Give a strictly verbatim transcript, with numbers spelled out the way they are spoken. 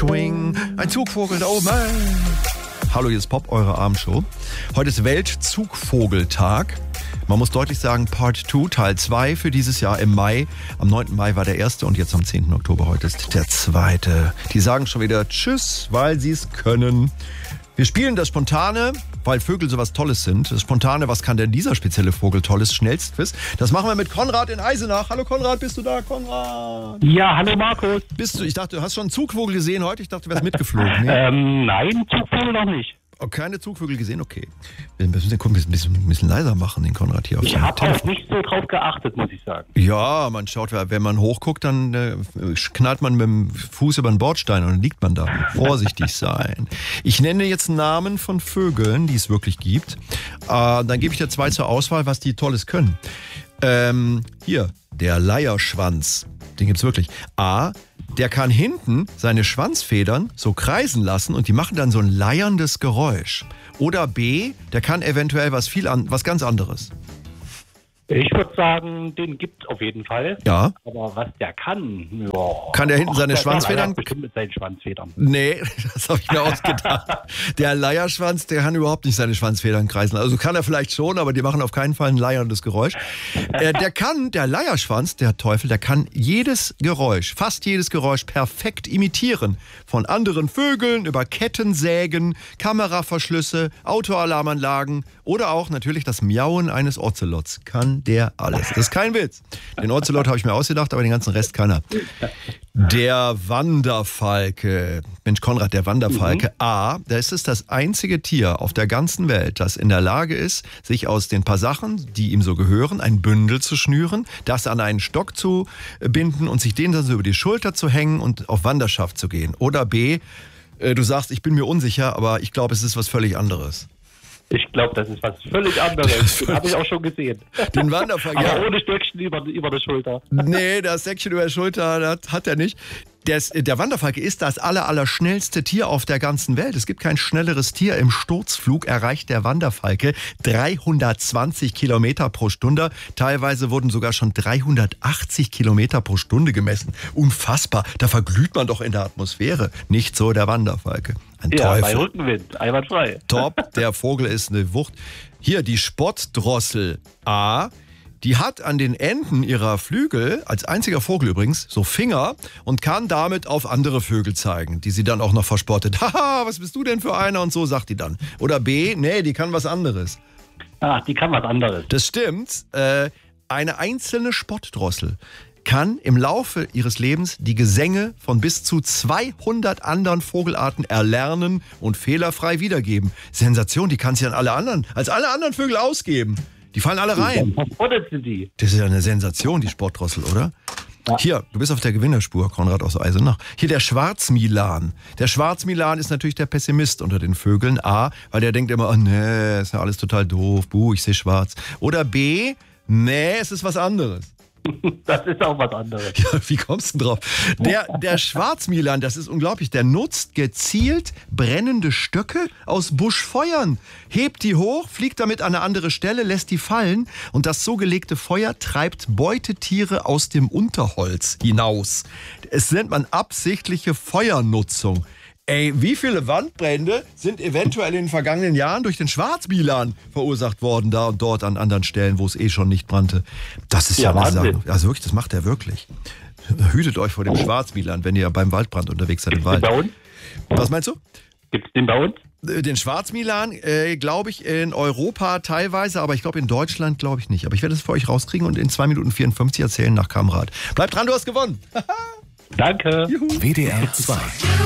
Swing, ein Zugvogel da oben. Hallo, hier ist Pop, eure Abendshow. Heute ist Weltzugvogeltag. Man muss deutlich sagen, Part zwei, Teil zwei für dieses Jahr im Mai. Am neunten Mai war der erste und jetzt am zehnten Oktober, heute ist der zweite. Die sagen schon wieder Tschüss, weil sie es können. Wir spielen das Spontane, weil Vögel sowas Tolles sind. Das Spontane, was kann denn dieser spezielle Vogel Tolles? Schnellstquiz. Das machen wir mit Konrad in Eisenach. Hallo Konrad, bist du da, Konrad? Ja, hallo Markus. Bist du, ich dachte, du hast schon einen Zugvogel gesehen heute? Ich dachte, du wärst mitgeflogen. Nee? ähm, nein, Zugvogel noch nicht. Oh, keine Zugvögel gesehen? Okay. Wir müssen den ein bisschen, ein bisschen leiser machen, den Konrad hier auf Ich habe auch nicht so drauf geachtet, muss ich sagen. Ja, man schaut, wenn man hochguckt, dann äh, knallt man mit dem Fuß über den Bordstein und dann liegt man da. Vorsichtig sein. Ich nenne jetzt Namen von Vögeln, die es wirklich gibt. Äh, dann gebe ich dir zwei zur Auswahl, was die Tolles können. Ähm, hier, der Leierschwanz. Den gibt's wirklich. A, der kann hinten seine Schwanzfedern so kreisen lassen und die machen dann so ein leierndes Geräusch. Oder B, der kann eventuell was viel an, was ganz anderes. Ich würde sagen, den gibt's auf jeden Fall. Ja. Aber was der kann, ja. Kann der hinten seine der Schwanzfedern? Bestimmt mit seinen Schwanzfedern. Nee, das habe ich mir ausgedacht. Der Leierschwanz, der kann überhaupt nicht seine Schwanzfedern kreisen. Also kann er vielleicht schon, aber die machen auf keinen Fall ein leierndes Geräusch. Äh, der kann, der Leierschwanz, der Teufel, der kann jedes Geräusch, fast jedes Geräusch perfekt imitieren. Von anderen Vögeln über Kettensägen, Kameraverschlüsse, Autoalarmanlagen oder auch natürlich das Miauen eines Ozelots. Kann der alles. Das ist kein Witz. Den Ozelot habe ich mir ausgedacht, aber den ganzen Rest keiner. Der Wanderfalke. Mensch, Konrad, der Wanderfalke. Mhm. A, das ist das einzige Tier auf der ganzen Welt, das in der Lage ist, sich aus den paar Sachen, die ihm so gehören, ein Bündel zu schnüren, das an einen Stock zu binden und sich den dann so über die Schulter zu hängen und auf Wanderschaft zu gehen. Oder B, du sagst, ich bin mir unsicher, aber ich glaube, es ist was völlig anderes. Ich glaube, das ist was völlig anderes. Den habe ich auch schon gesehen. Den Wanderfalke. Aber ja. ohne Stöckchen über, über der Schulter. Nee, das Säckchen über der Schulter, das hat er nicht. Das, der Wanderfalke ist das aller, aller schnellste Tier auf der ganzen Welt. Es gibt kein schnelleres Tier. Im Sturzflug erreicht der Wanderfalke dreihundertzwanzig Kilometer pro Stunde. Teilweise wurden sogar schon dreihundertachtzig Kilometer pro Stunde gemessen. Unfassbar. Da verglüht man doch in der Atmosphäre. Nicht so der Wanderfalke. Ein ja, Teufel. bei Rückenwind. Einwandfrei. Top. Der Vogel ist eine Wucht. Hier die Spottdrossel. A. Die hat an den Enden ihrer Flügel, als einziger Vogel übrigens, so Finger und kann damit auf andere Vögel zeigen, die sie dann auch noch verspottet. Haha, was bist du denn für einer? Und so sagt die dann. Oder B, nee, die kann was anderes. Ach, die kann was anderes. Das stimmt. Äh, eine einzelne Spottdrossel kann im Laufe ihres Lebens die Gesänge von bis zu zweihundert anderen Vogelarten erlernen und fehlerfrei wiedergeben. Sensation, die kann sie an alle anderen, als alle anderen Vögel ausgeben. Die fallen alle rein. Was sind die? Das ist ja eine Sensation, die Sportdrossel, oder? Ja. Hier, du bist auf der Gewinnerspur, Konrad aus Eisenach. Hier der Schwarzmilan. Der Schwarzmilan ist natürlich der Pessimist unter den Vögeln. A, weil der denkt immer, oh nee, ist ja alles total doof, buh, ich sehe schwarz. Oder B, nee, es ist was anderes. Das ist auch was anderes. Ja, wie kommst du denn drauf? Der, der Schwarzmilan, das ist unglaublich, der nutzt gezielt brennende Stöcke aus Buschfeuern, hebt die hoch, fliegt damit an eine andere Stelle, lässt die fallen und das so gelegte Feuer treibt Beutetiere aus dem Unterholz hinaus. Es nennt man absichtliche Feuernutzung. Ey, wie viele Waldbrände sind eventuell in den vergangenen Jahren durch den Schwarzmilan verursacht worden, da und dort an anderen Stellen, wo es eh schon nicht brannte? Das ist ja, ja eine Sache. Also wirklich, das macht er wirklich. Hütet euch vor dem Schwarzmilan, wenn ihr beim Waldbrand unterwegs seid im Wald. Bei uns? Was meinst du? Gibt es den bei uns? Den Schwarzmilan, äh, glaube ich, in Europa teilweise, aber ich glaube in Deutschland glaube ich nicht. Aber ich werde es für euch rauskriegen und in zwei Minuten vierundfünfzig erzählen nach Kamrad. Bleibt dran, du hast gewonnen. Danke. Juhu. W D R zwei.